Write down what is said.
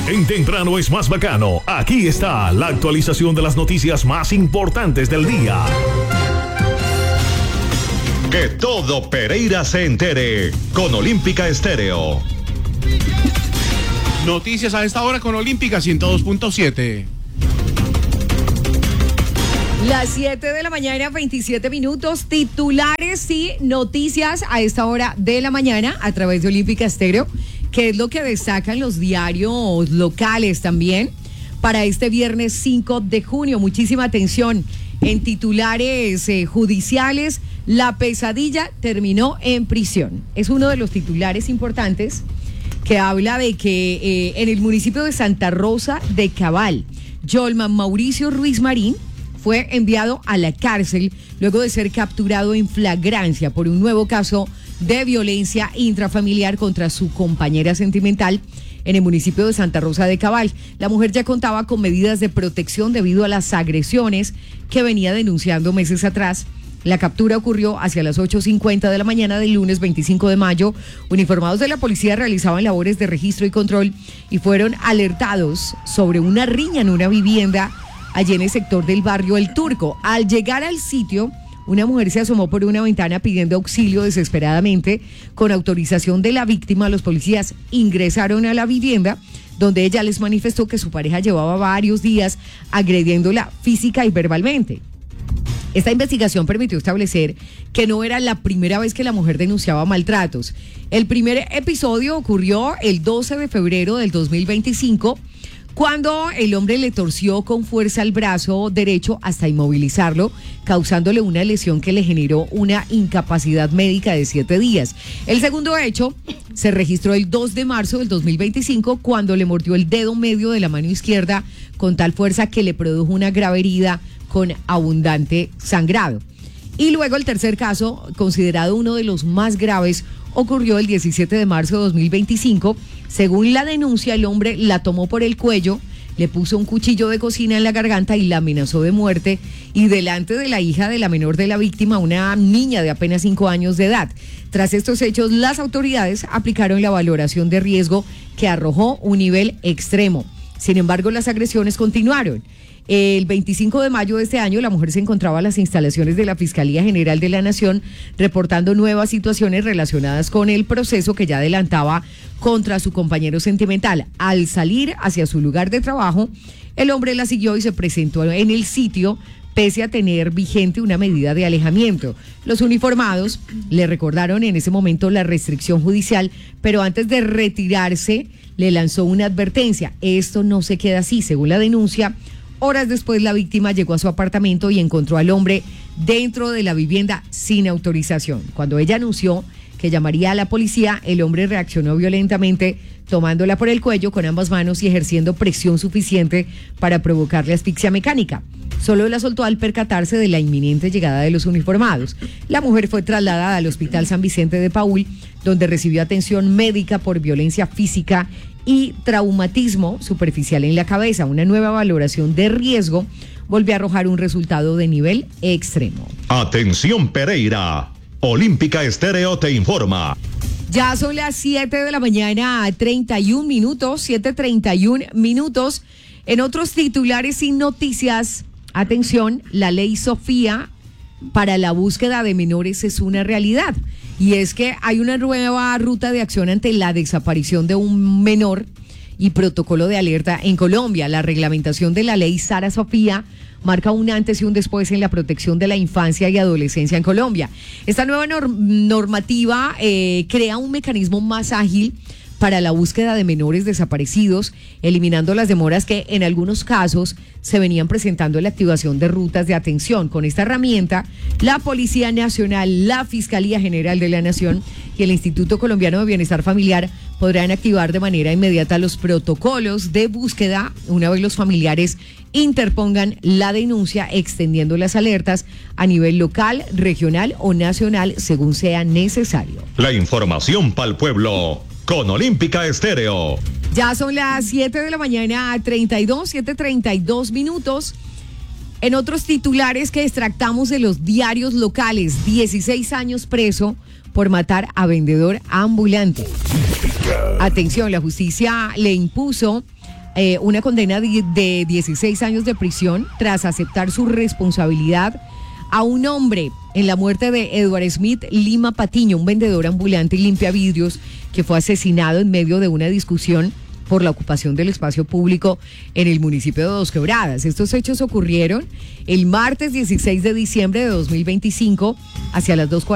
En Temprano es más bacano. Aquí está la actualización de las noticias más importantes del día. Que todo Pereira se entere con Olímpica Estéreo. Noticias a esta hora con Olímpica 102.7. Las 7 de la mañana, 27 minutos, titulares y noticias a esta hora de la mañana a través de Olímpica Estéreo, que es lo que destacan los diarios locales también para este viernes 5 de junio. Muchísima atención en titulares judiciales. La pesadilla terminó en prisión. Es uno de los titulares importantes que habla de que en el municipio de Santa Rosa de Cabal, Yolman Mauricio Ruiz Marín fue enviado a la cárcel luego de ser capturado en flagrancia por un nuevo caso de violencia intrafamiliar contra su compañera sentimental en el municipio de Santa Rosa de Cabal. La mujer ya contaba con medidas de protección debido a las agresiones que venía denunciando meses atrás. La captura ocurrió hacia las 8:50 de la mañana del lunes 25 de mayo. Uniformados de la policía realizaban labores de registro y control y fueron alertados sobre una riña en una vivienda allí en el sector del barrio El Turco. Al llegar al sitio, una mujer se asomó por una ventana pidiendo auxilio desesperadamente. Con autorización de la víctima, los policías ingresaron a la vivienda, donde ella les manifestó que su pareja llevaba varios días agrediéndola física y verbalmente. Esta investigación permitió establecer que no era la primera vez que la mujer denunciaba maltratos. El primer episodio ocurrió el 12 de febrero del 2025, cuando el hombre le torció con fuerza el brazo derecho hasta inmovilizarlo, causándole una lesión que le generó una incapacidad médica de 7 días. El segundo hecho se registró el 2 de marzo del 2025, cuando le mordió el dedo medio de la mano izquierda con tal fuerza que le produjo una grave herida con abundante sangrado. Y luego el tercer caso, considerado uno de los más graves, ocurrió el 17 de marzo de 2025. Según la denuncia, el hombre la tomó por el cuello, le puso un cuchillo de cocina en la garganta y la amenazó de muerte, y delante de la hija de la menor de la víctima, una niña de apenas 5 años de edad. Tras estos hechos, las autoridades aplicaron la valoración de riesgo que arrojó un nivel extremo. Sin embargo, las agresiones continuaron. El 25 de mayo de este año, la mujer se encontraba en las instalaciones de la Fiscalía General de la Nación reportando nuevas situaciones relacionadas con el proceso que ya adelantaba contra su compañero sentimental. Al salir hacia su lugar de trabajo, el hombre la siguió y se presentó en el sitio, pese a tener vigente una medida de alejamiento. Los uniformados le recordaron en ese momento la restricción judicial, pero antes de retirarse le lanzó una advertencia. Esto no se queda así, según la denuncia. Horas después, la víctima llegó a su apartamento y encontró al hombre dentro de la vivienda sin autorización. Cuando ella anunció que llamaría a la policía, el hombre reaccionó violentamente, tomándola por el cuello con ambas manos y ejerciendo presión suficiente para provocarle asfixia mecánica. Solo la soltó al percatarse de la inminente llegada de los uniformados. La mujer fue trasladada al Hospital San Vicente de Paúl, donde recibió atención médica por violencia física y traumatismo superficial en la cabeza. Una nueva valoración de riesgo volvió a arrojar un resultado de nivel extremo. Atención Pereira, Olímpica Estéreo te informa. Ya son las 7 de la mañana, 31 minutos, 7:31 minutos. En otros titulares y noticias, atención, la ley Sofía para la búsqueda de menores es una realidad. Y es que hay una nueva ruta de acción ante la desaparición de un menor y protocolo de alerta en Colombia. La reglamentación de la ley Sara Sofía marca un antes y un después en la protección de la infancia y adolescencia en Colombia. Esta nueva normativa crea un mecanismo más ágil para la búsqueda de menores desaparecidos, eliminando las demoras que en algunos casos se venían presentando en la activación de rutas de atención. Con esta herramienta, la Policía Nacional, la Fiscalía General de la Nación y el Instituto Colombiano de Bienestar Familiar podrán activar de manera inmediata los protocolos de búsqueda una vez los familiares interpongan la denuncia, extendiendo las alertas a nivel local, regional o nacional según sea necesario. La información para el pueblo con Olímpica Estéreo. Ya son las 7 de la mañana, 7:32 minutos. En otros titulares que extractamos de los diarios locales, 16 años preso por matar a vendedor ambulante. Atención, la justicia le impuso una condena de 16 años de prisión tras aceptar su responsabilidad a un hombre en la muerte de Edward Smith Lima Patiño, un vendedor ambulante y limpiavidrios que fue asesinado en medio de una discusión por la ocupación del espacio público en el municipio de Dos Quebradas. Estos hechos ocurrieron el martes 16 de diciembre de 2025 hacia las 2:40